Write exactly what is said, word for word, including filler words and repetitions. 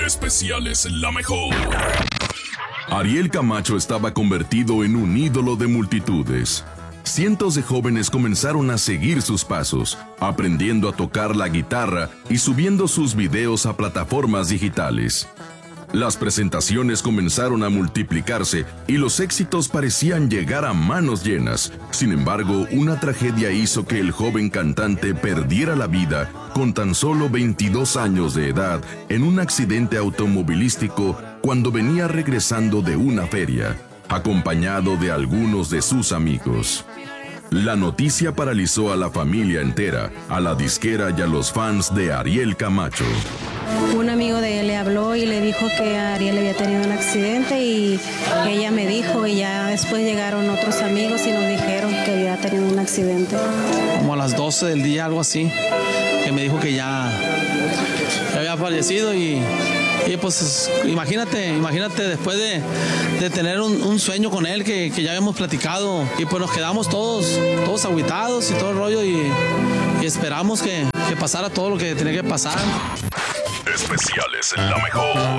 Especiales La Mejor. Ariel Camacho estaba convertido en un ídolo de multitudes. Cientos de jóvenes comenzaron a seguir sus pasos, aprendiendo a tocar la guitarra y subiendo sus videos a plataformas digitales. Las presentaciones comenzaron a multiplicarse y los éxitos parecían llegar a manos llenas. Sin embargo, una tragedia hizo que el joven cantante perdiera la vida con tan solo veintidós años de edad en un accidente automovilístico cuando venía regresando de una feria, acompañado de algunos de sus amigos. La noticia paralizó a la familia entera, a la disquera y a los fans de Ariel Camacho. Un amigo de él le habló y le dijo que Ariel había tenido un accidente y ella me dijo, y ya después llegaron otros amigos y nos dijeron que había tenido un accidente. Como a las doce del día, algo así, que me dijo que ya, ya había fallecido y, y pues imagínate, imagínate después de, de tener un, un sueño con él que, que ya habíamos platicado y pues nos quedamos todos, todos agüitados y todo el rollo y, y esperamos que, que pasara todo lo que tenía que pasar. Especiales La Mejor.